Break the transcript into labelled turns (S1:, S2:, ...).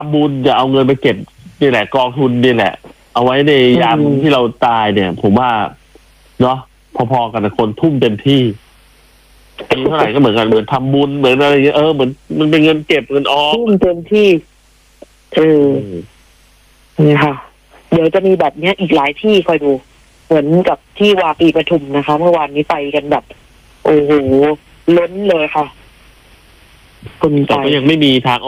S1: ำบุญจะเอาเงินไปเก็บนี่แหละกองทุนนี่แหละ เอาไว้ในยามที่เราตายเนี่ย ผมว่าเนาะพอๆกันนะคนทุ่มเต็มที่มีเท่าไหร่ก็เหมือนกันเหมือนทำบุญเหมือนอะไรเงี้ยเหมือนมันเป็นเงินเก็บเงินออม
S2: ทุ่มเต็มที่นี่ค่ะ เดี๋ยวจะมีแบบเนี้ยอีกหลายที่คอยดู เหมือนกับที่วาปีปทุมนะคะ เมื่อวานนี้ไปกันแบบ โอ้โหล้นเลยค่ะคนไป
S1: แต่ก็ยังไม่มีทาง